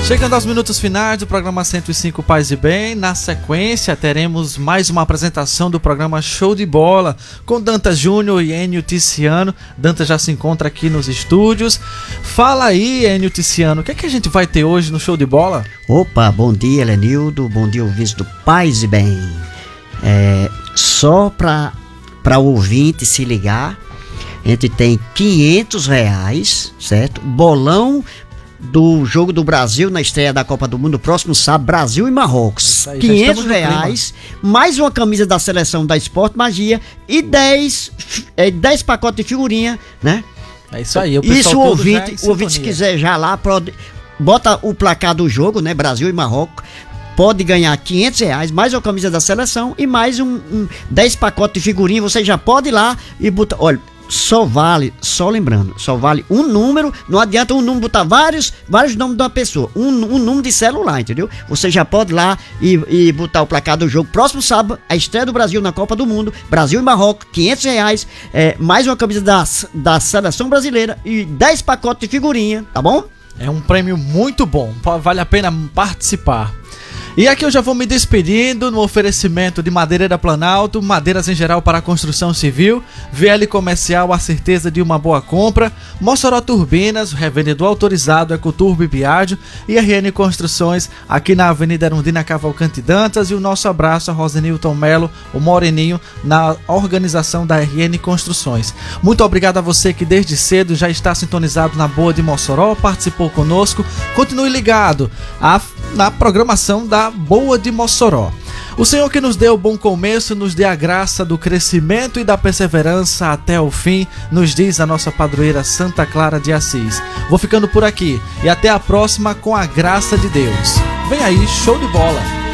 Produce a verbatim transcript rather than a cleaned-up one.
Chegando aos minutos finais do programa cento e cinco Paz e Bem, na sequência teremos mais uma apresentação do programa Show de Bola com Dantas Júnior e Enio Ticiano. Dantas já se encontra aqui nos estúdios. Fala aí, Enio Ticiano, o que é que a gente vai ter hoje no Show de Bola? Opa, bom dia, Lenildo, bom dia, ouvintes do Paz e Bem. É, só para para o ouvinte se ligar, a gente tem quinhentos reais, certo? Bolão do Jogo do Brasil na estreia da Copa do Mundo, próximo sábado, Brasil e Marrocos. Aí, quinhentos reais, mais uma camisa da seleção da Sport Magia e dez, é, dez pacotes de figurinha, né? É isso aí. O pessoal isso o ouvinte, o ouvinte se quiser já lá, pode, bota o placar do jogo, né? Brasil e Marrocos. Pode ganhar quinhentos reais, mais uma camisa da seleção e mais um, um dez pacotes de figurinha. Você já pode ir lá e botar. Olha, só vale, só lembrando, só vale um número. Não adianta um número botar vários, vários nomes de uma pessoa. Um, um número de celular, entendeu? Você já pode ir lá e, e botar o placar do jogo. Próximo sábado, a estreia do Brasil na Copa do Mundo. Brasil e Marrocos, quinhentos reais. É, mais uma camisa da, da seleção brasileira e dez pacotes de figurinha, tá bom? É um prêmio muito bom, vale a pena participar. E aqui eu já vou me despedindo no oferecimento de Madeireira Planalto, madeiras em geral para a construção civil, V L Comercial, a certeza de uma boa compra, Mossoró Turbinas, revendedor autorizado, Ecoturbo e Biagio, e R N Construções, aqui na Avenida Erundina Cavalcante Dantas, e o nosso abraço a Rosenilton Melo, o Moreninho, na organização da R N Construções. Muito obrigado a você que desde cedo já está sintonizado na Boa de Mossoró, participou conosco, continue ligado a, na programação da Boa de Mossoró. O Senhor que nos deu o bom começo, nos dê a graça do crescimento e da perseverança até o fim, nos diz a nossa padroeira Santa Clara de Assis. Vou ficando por aqui e até a próxima com a graça de Deus. Vem aí, show de bola!